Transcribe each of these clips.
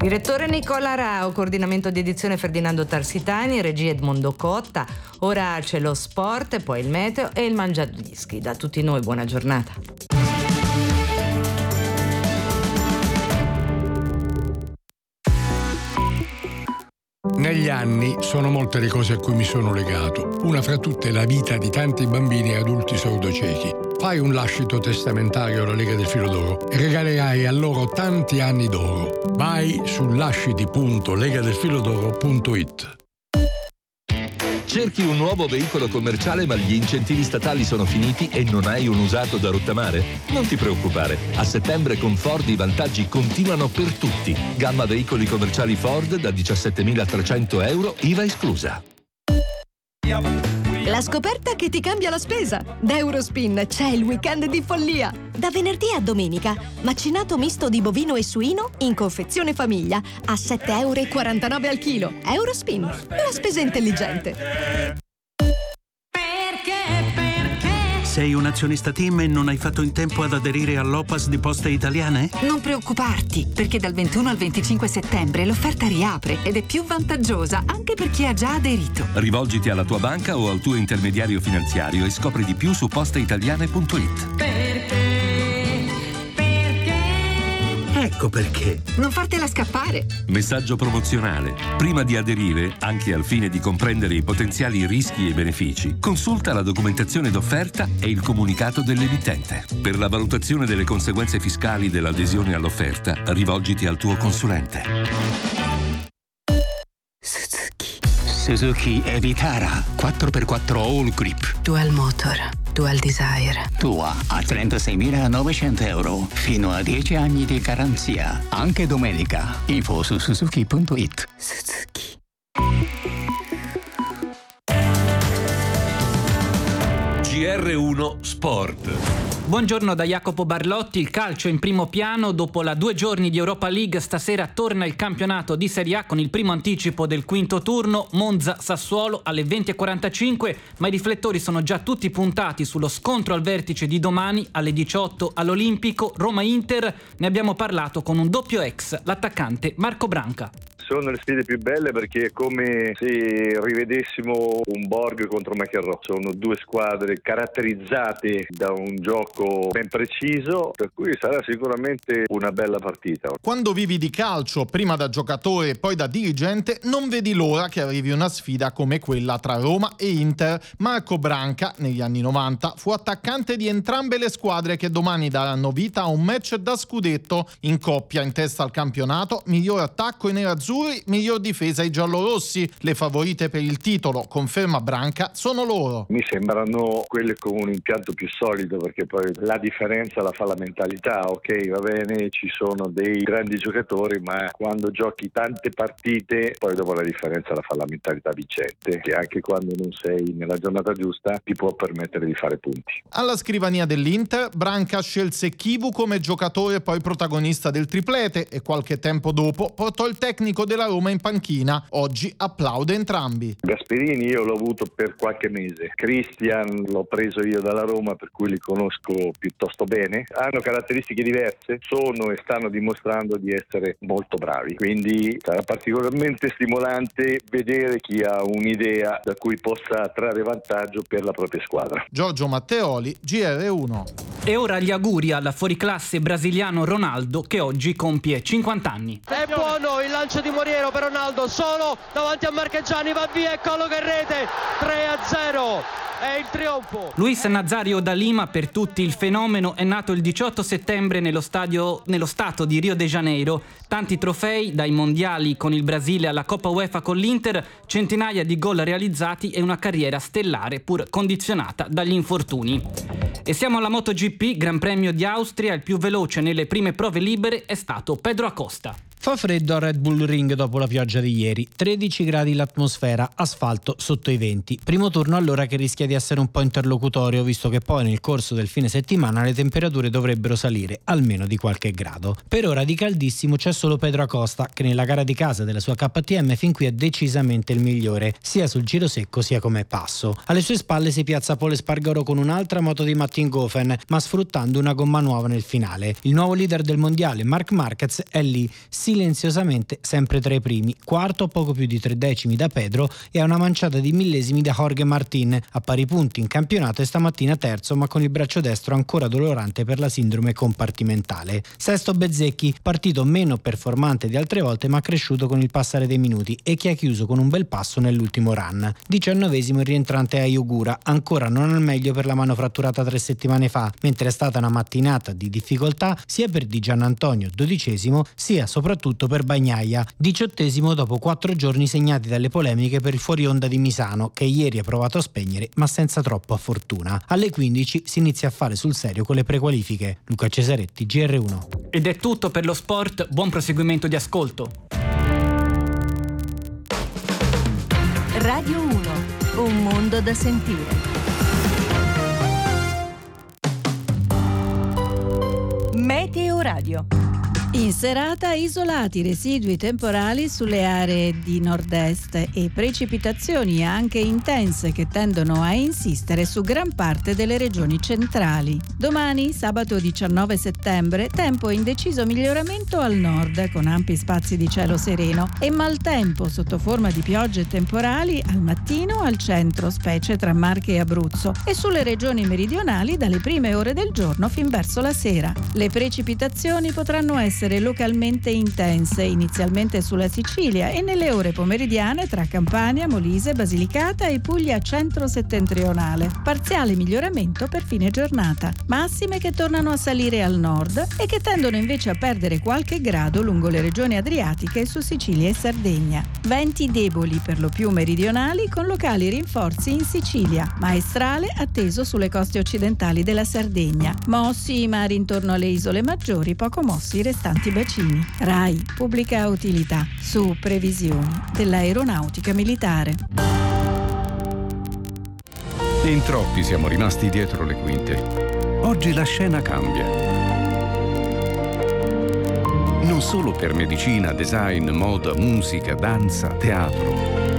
Direttore Nicola Rao, coordinamento di edizione Ferdinando Tarsitani, regia Edmondo Cotta. Ora c'è lo sport, poi il meteo e il mangiadischi. Da tutti noi buona giornata. Negli anni sono molte le cose a cui mi sono legato. Una fra tutte è la vita di tanti bambini e adulti sordociechi. Fai un lascito testamentario alla Lega del Filo d'Oro e regalerai a loro tanti anni d'oro. Vai su lasciti.legadelfilodoro.it. Cerchi un nuovo veicolo commerciale ma gli incentivi statali sono finiti e non hai un usato da rottamare? Non ti preoccupare, a settembre con Ford i vantaggi continuano per tutti. Gamma veicoli commerciali Ford da 17.300 euro, IVA esclusa. La scoperta che ti cambia la spesa. Da Eurospin c'è il weekend di follia. Da venerdì a domenica, macinato misto di bovino e suino in confezione famiglia a 7,49 euro al chilo. Eurospin, la spesa intelligente. Sei un azionista TIM e non hai fatto in tempo ad aderire all'OPAS di Poste Italiane? Non preoccuparti, perché dal 21 al 25 settembre l'offerta riapre ed è più vantaggiosa anche per chi ha già aderito. Rivolgiti alla tua banca o al tuo intermediario finanziario e scopri di più su posteitaliane.it. Ecco perché. Non fartela scappare. Messaggio promozionale. Prima di aderire, anche al fine di comprendere i potenziali rischi e benefici, consulta la documentazione d'offerta e il comunicato dell'emittente. Per la valutazione delle conseguenze fiscali dell'adesione all'offerta, rivolgiti al tuo consulente. Suzuki Evitara 4x4 All Grip Dual Motor, Dual Desire. tua a 36.900 euro, fino a 10 anni di garanzia, anche domenica. Info su suzuki.it. Suzuki. GR1 Sport. Buongiorno da Jacopo Barlotti. Il calcio in primo piano. Dopo la 2 giorni di Europa League, stasera torna il campionato di Serie A con il primo anticipo del quinto turno, Monza-Sassuolo alle 20.45, ma i riflettori sono già tutti puntati sullo scontro al vertice di domani alle 18 all'Olimpico, Roma-Inter. Ne abbiamo parlato con un doppio ex, l'attaccante Marco Branca. Sono le sfide più belle perché è come se rivedessimo un Borg contro McEnroe. Sono due squadre caratterizzate da un gioco ben preciso, per cui sarà sicuramente una bella partita. Quando vivi di calcio, prima da giocatore e poi da dirigente, non vedi l'ora che arrivi una sfida come quella tra Roma e Inter. Marco Branca, negli anni 90, fu attaccante di entrambe le squadre che domani daranno vita a un match da scudetto. In coppia, in testa al campionato, miglior attacco i nerazzurri, miglior difesa i giallorossi. Le favorite per il titolo, conferma Branca, sono loro. Mi sembrano quelle con un impianto più solido, perché poi la differenza la fa la mentalità. Ok, va bene, ci sono dei grandi giocatori, ma quando giochi tante partite poi dopo la differenza la fa la mentalità vincente, che anche quando non sei nella giornata giusta ti può permettere di fare punti. Alla scrivania dell'Inter, Branca scelse Chivu come giocatore poi protagonista del triplete e qualche tempo dopo portò il tecnico della Roma in panchina. Oggi applaude entrambi. Gasperini io l'ho avuto per qualche mese, Christian l'ho preso io dalla Roma, per cui li conosco piuttosto bene. Hanno caratteristiche diverse, sono e stanno dimostrando di essere molto bravi, quindi sarà particolarmente stimolante vedere chi ha un'idea da cui possa trarre vantaggio per la propria squadra. Giorgio Matteoli, GR1. E ora gli auguri al fuoriclasse brasiliano Ronaldo, che oggi compie 50 anni. È buono il lancio di Moriero per Ronaldo, solo davanti a Marchegiani, va via e colloca in rete. 3-0 è il trionfo. Luis Nazario da Lima, per tutti il fenomeno, è nato il 18 settembre nello stato di Rio de Janeiro. Tanti trofei, dai mondiali con il Brasile alla Coppa UEFA con l'Inter, centinaia di gol realizzati e una carriera stellare pur condizionata dagli infortuni. E siamo alla MotoGP, Gran Premio di Austria. Il più veloce nelle prime prove libere è stato Pedro Acosta. Fa freddo al Red Bull Ring dopo la pioggia di ieri, 13 gradi l'atmosfera, asfalto sotto i 20. Primo turno allora che rischia di essere un po' interlocutorio, visto che poi nel corso del fine settimana le temperature dovrebbero salire almeno di qualche grado. Per ora di caldissimo c'è solo Pedro Acosta, che nella gara di casa della sua KTM fin qui è decisamente il migliore, sia sul giro secco sia come passo. Alle sue spalle si piazza Pol Espargaro con un'altra moto di Mattinghofen, ma sfruttando una gomma nuova nel finale. Il nuovo leader del mondiale, Marc Marquez, è lì, silenziosamente sempre tra i primi, quarto a poco più di 3 decimi da Pedro e a una manciata di millesimi da Jorge Martín, a pari punti in campionato e stamattina terzo ma con il braccio destro ancora dolorante per la sindrome compartimentale. Sesto Bezzecchi, partito meno performante di altre volte ma cresciuto con il passare dei minuti e che ha chiuso con un bel passo nell'ultimo run. 19esimo il rientrante Ayogura, ancora non al meglio per la mano fratturata 3 settimane fa, mentre è stata una mattinata di difficoltà sia per Di Giannantonio, 12esimo, sia soprattutto per Bagnaia, 18esimo dopo 4 giorni segnati dalle polemiche per il fuori onda di Misano, che ieri ha provato a spegnere ma senza troppa fortuna. Alle 15 si inizia a fare sul serio con le prequalifiche. Luca Cesaretti, GR1. Ed è tutto per lo sport, buon proseguimento di ascolto. Radio 1, un mondo da sentire. Meteo Radio. In serata isolati residui temporali sulle aree di nord-est e precipitazioni anche intense che tendono a insistere su gran parte delle regioni centrali. Domani, sabato 19 settembre, tempo in deciso miglioramento al nord con ampi spazi di cielo sereno e maltempo sotto forma di piogge temporali al mattino al centro, specie tra Marche e Abruzzo, e sulle regioni meridionali dalle prime ore del giorno fin verso la sera. Le precipitazioni potranno essere localmente intense, inizialmente sulla Sicilia e nelle ore pomeridiane tra Campania, Molise, Basilicata e Puglia centro-settentrionale. Parziale miglioramento per fine giornata. Massime che tornano a salire al nord e che tendono invece a perdere qualche grado lungo le regioni adriatiche su Sicilia e Sardegna. Venti deboli per lo più meridionali con locali rinforzi in Sicilia. Maestrale atteso sulle coste occidentali della Sardegna. Mossi i mari intorno alle isole maggiori, poco mossi i restanti bacini. RAI, pubblica utilità, su previsioni dell'aeronautica militare. In troppi siamo rimasti dietro le quinte. Oggi la scena cambia. Non solo per medicina, design, moda, musica, danza, teatro.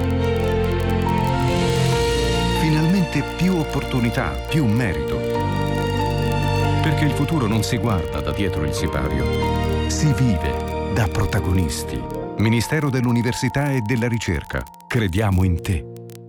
Finalmente più opportunità, più merito. Perché il futuro non si guarda da dietro il sipario. Si vive da protagonisti. Ministero dell'Università e della Ricerca. Crediamo in te.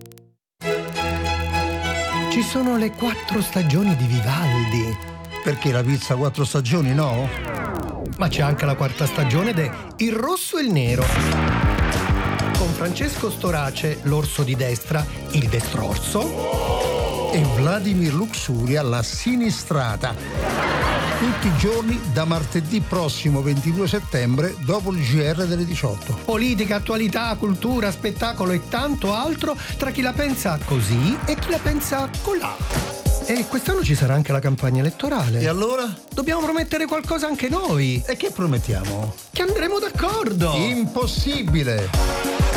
Ci sono le 4 stagioni di Vivaldi. Perché la pizza 4 stagioni, no? Ma c'è anche la 4ª stagione de Il Rosso e il Nero. Con Francesco Storace, l'orso di destra, il destrorso, e Vladimir Luxuria, la sinistrata. Tutti i giorni da martedì prossimo 22 settembre dopo il GR delle 18. Politica, attualità, cultura, spettacolo e tanto altro tra chi la pensa così e chi la pensa colà. E quest'anno ci sarà anche la campagna elettorale. E allora? Dobbiamo promettere qualcosa anche noi. E che promettiamo? Che andremo d'accordo. Impossibile!